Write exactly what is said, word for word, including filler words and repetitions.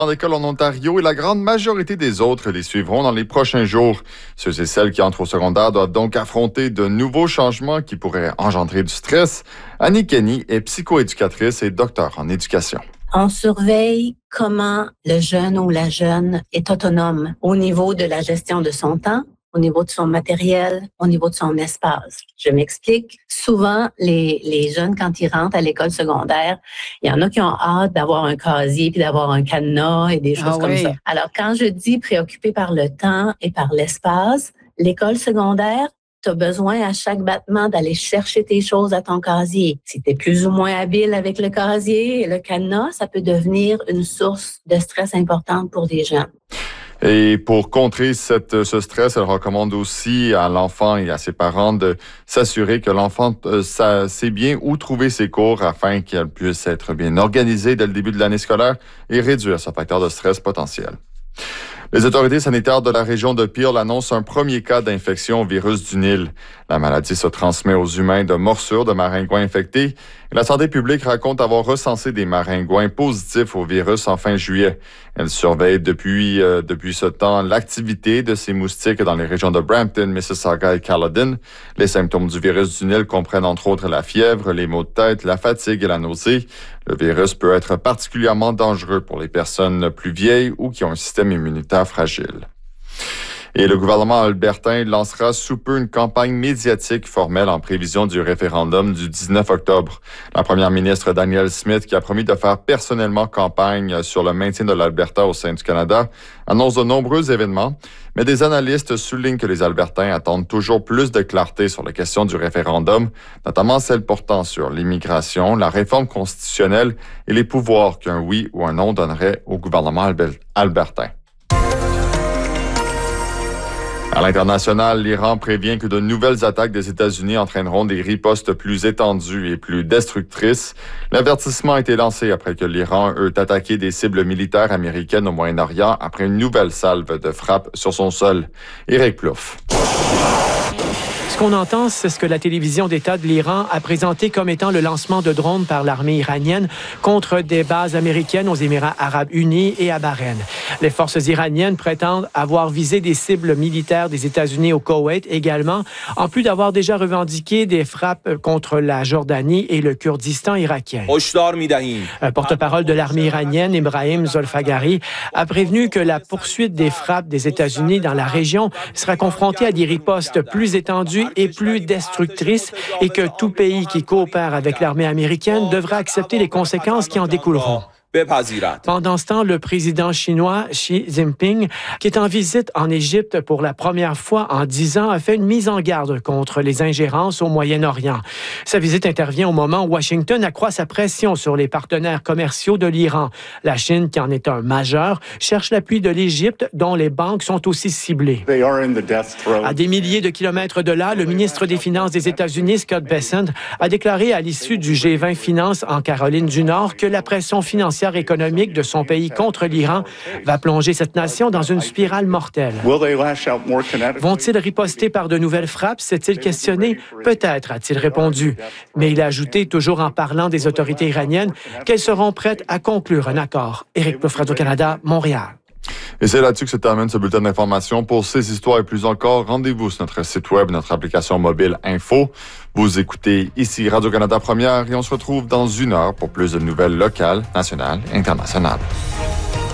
d'école en Ontario et la grande majorité des autres les suivront dans les prochains jours. Ceux et celles qui entrent au secondaire doivent donc affronter de nouveaux changements qui pourraient engendrer du stress. Annie Kenny est psychoéducatrice et docteur en éducation. On surveille comment le jeune ou la jeune est autonome au niveau de la gestion de son temps, au niveau de son matériel, au niveau de son espace. Je m'explique. Souvent, les, les jeunes, quand ils rentrent à l'école secondaire, il y en a qui ont hâte d'avoir un casier puis d'avoir un cadenas et des choses ah comme oui. ça. Alors, quand je dis préoccupé par le temps et par l'espace, l'école secondaire, tu as besoin à chaque battement d'aller chercher tes choses à ton casier. Si tu es plus ou moins habile avec le casier et le cadenas, ça peut devenir une source de stress importante pour des jeunes. Et pour contrer cette, ce stress, elle recommande aussi à l'enfant et à ses parents de s'assurer que l'enfant euh, ça, sait bien où trouver ses cours afin qu'elle puisse être bien organisée dès le début de l'année scolaire et réduire ce facteur de stress potentiel. Les autorités sanitaires de la région de Peel annoncent un premier cas d'infection au virus du Nil. La maladie se transmet aux humains de morsures de maringouins infectés. Et la santé publique raconte avoir recensé des maringouins positifs au virus en fin juillet. Elle surveille depuis, euh, depuis ce temps l'activité de ces moustiques dans les régions de Brampton, Mississauga et Caledon. Les symptômes du virus du Nil comprennent entre autres la fièvre, les maux de tête, la fatigue et la nausée. Le virus peut être particulièrement dangereux pour les personnes plus vieilles ou qui ont un système immunitaire fragile. Et le gouvernement albertain lancera sous peu une campagne médiatique formelle en prévision du référendum du dix-neuf octobre. La première ministre Danielle Smith, qui a promis de faire personnellement campagne sur le maintien de l'Alberta au sein du Canada, annonce de nombreux événements, mais des analystes soulignent que les Albertains attendent toujours plus de clarté sur la question du référendum, notamment celle portant sur l'immigration, la réforme constitutionnelle et les pouvoirs qu'un oui ou un non donnerait au gouvernement albertain. À l'international, l'Iran prévient que de nouvelles attaques des États-Unis entraîneront des ripostes plus étendues et plus destructrices. L'avertissement a été lancé après que l'Iran eut attaqué des cibles militaires américaines au Moyen-Orient après une nouvelle salve de frappes sur son sol. Éric Plouffe. Ce qu'on entend, c'est ce que la télévision d'État de l'Iran a présenté comme étant le lancement de drones par l'armée iranienne contre des bases américaines aux Émirats arabes unis et à Bahreïn. Les forces iraniennes prétendent avoir visé des cibles militaires des États-Unis au Koweït également, en plus d'avoir déjà revendiqué des frappes contre la Jordanie et le Kurdistan irakien. Un porte-parole de l'armée iranienne, Ibrahim Zolfagari, a prévenu que la poursuite des frappes des États-Unis dans la région sera confrontée à des ripostes plus étendues et plus destructrice et que tout pays qui coopère avec l'armée américaine devra accepter les conséquences qui en découleront. Pendant ce temps, le président chinois Xi Jinping, qui est en visite en Égypte pour la première fois en dix ans, a fait une mise en garde contre les ingérences au Moyen-Orient. Sa visite intervient au moment où Washington accroît sa pression sur les partenaires commerciaux de l'Iran. La Chine, qui en est un majeur, cherche l'appui de l'Égypte, dont les banques sont aussi ciblées. À des milliers de kilomètres de là, le ministre des Finances des États-Unis, Scott Bessent, a déclaré à l'issue du G vingt Finances en Caroline du Nord que la pression financière économique de son pays contre l'Iran va plonger cette nation dans une spirale mortelle. Vont-ils riposter par de nouvelles frappes? S'est-il questionné? Peut-être, a-t-il répondu. Mais il a ajouté, toujours en parlant des autorités iraniennes, qu'elles seront prêtes à conclure un accord. Éric Plouffe, Radio-Canada, Montréal. Et c'est là-dessus que se termine ce bulletin d'information. Pour ces histoires et plus encore, rendez-vous sur notre site web, notre application mobile Info. Vous écoutez ici Radio-Canada Première et on se retrouve dans une heure pour plus de nouvelles locales, nationales et internationales.